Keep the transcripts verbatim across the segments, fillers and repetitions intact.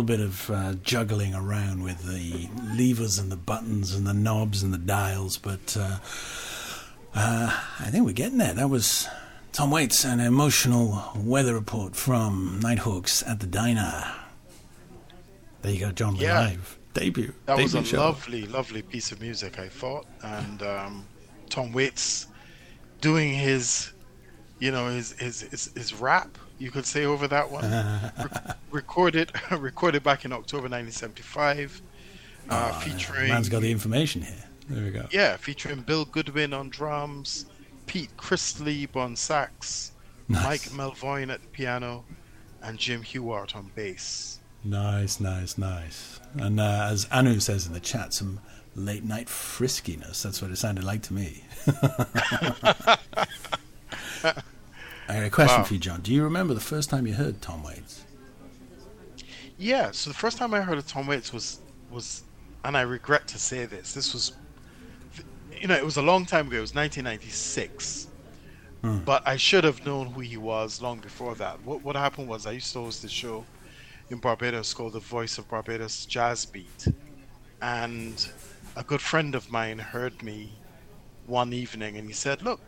bit of uh, juggling around with the levers and the buttons and the knobs and the dials, but uh, uh, I think we're getting there. That was Tom Waits, an emotional weather report from Nighthawks at the Diner. There you go, John, Yeah. live debut. That was debut a show. lovely, lovely piece of music, I thought, and um, Tom Waits doing his, you know, his his his, his rap, you could say, over that one. Re- recorded recorded back in October nineteen seventy-five, uh, Oh, featuring man's got the information here. There we go. yeah, featuring Bill Goodwin on drums, Pete Chrisley on sax, Nice. Mike Melvoin at the piano, and Jim Hewart on bass. Nice, nice, nice. And uh, as Anu says in the chat, some late night friskiness. That's what it sounded like to me. I got a question Wow. for you, John. Do you remember the first time you heard Tom Waits? Yeah, so the first time I heard of Tom Waits was was, and I regret to say this, this was, you know, it was a long time ago. It was nineteen ninety-six, Hmm. but I should have known who he was long before that. What what happened was I used to host this show in Barbados called The Voice of Barbados Jazz Beat, and a good friend of mine heard me one evening, and he said, "Look,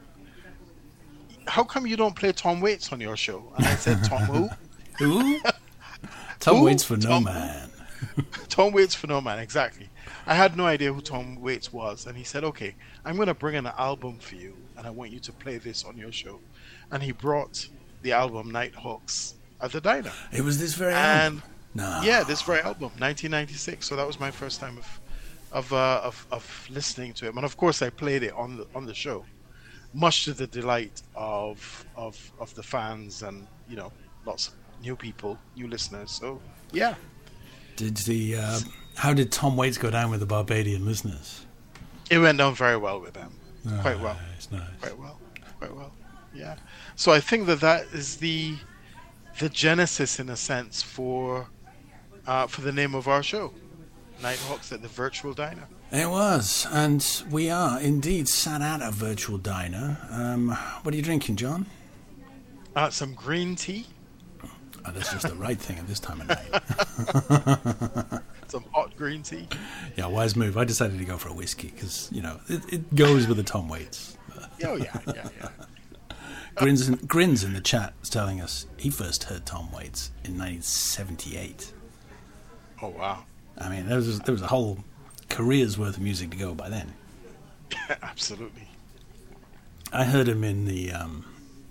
how come you don't play Tom Waits on your show?" And I said, "Tom who?" Who? Tom Who? Waits for no Tom- man. Tom Waits for no man, exactly. I had no idea who Tom Waits was, and he said, "Okay, I'm going to bring an album for you, and I want you to play this on your show." And he brought the album Nighthawks at the Diner, It was this very album. and No. yeah, this very album, nineteen ninety-six. So that was my first time of of uh, of, of listening to him, and of course I played it on the on the show, much to the delight of of of the fans and you know lots of new people, new listeners. So yeah. Did the uh, how did Tom Waits go down with the Barbadian listeners? It went down very well with them. Quite well. Nice, nice. Quite well. Quite well. Yeah. So I think that that is the the genesis, in a sense, for uh, for the name of our show, Nighthawks at the Virtual Diner. It was, and we are indeed sat at a virtual diner. Um, what are you drinking, John? Uh, some green tea, Oh, that's just the right thing at this time of night. some hot green tea. Yeah, wise move. I decided to go for a whiskey because, you know, it, it goes with the Tom Waits. Oh yeah, yeah, yeah. Grins in, Grins in the chat is telling us he first heard Tom Waits in nineteen seventy-eight. Oh wow. I mean, there was, there was a whole career's worth of music to go by then. Absolutely. I heard him in the... Um,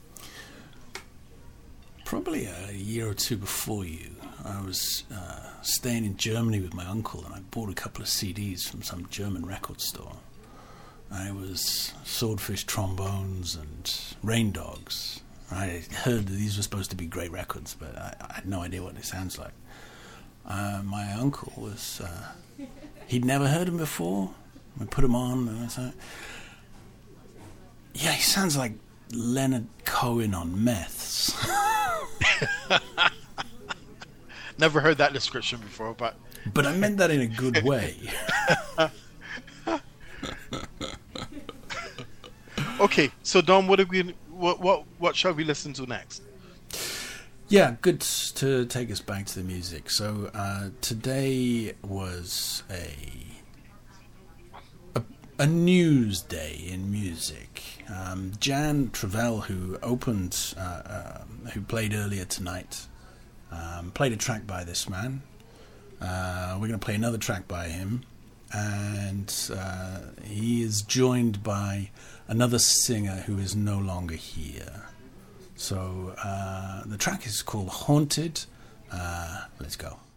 probably a year or two before you. I was uh, staying in Germany with my uncle, and I bought a couple of C Ds from some German record store. And it was Swordfish Trombones and Rain Dogs. I heard that these were supposed to be great records, but I, I had no idea what it sounds like. Uh, my uncle was... Uh, he'd never heard him before. We put him on, and I was like... Yeah, he sounds like Leonard Cohen on meths. Never heard that description before, but But I meant that in a good way. okay. So Dom, what are we? What what what shall we listen to next? Yeah, good to take us back to the music. So uh, today was a, a a news day in music. Um, Jan Travell, who opened, uh, uh, who played earlier tonight, um, played a track by this man. Uh, we're going to play another track by him, and uh, he is joined by another singer who is no longer here. So uh, the track is called Haunted. Uh, let's go.